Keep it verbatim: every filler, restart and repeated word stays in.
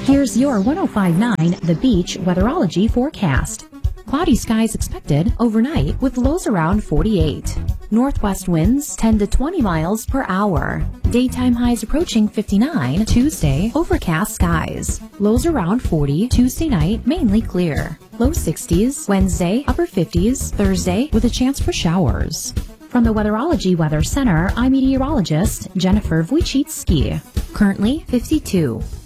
Here's your one oh five point nine The Beach weatherology forecast. Cloudy skies expected overnight with lows around forty-eight. Northwest winds ten to twenty miles per hour. Daytime highs approaching fifty-nine. Tuesday, overcast skies. Lows around forty. Tuesday night, mainly clear. Low sixties. Wednesday, upper fifties. Thursday, with a chance for showers. From the Weatherology Weather Center, I'm meteorologist Jennifer Wojcicki. Currently fifty-two.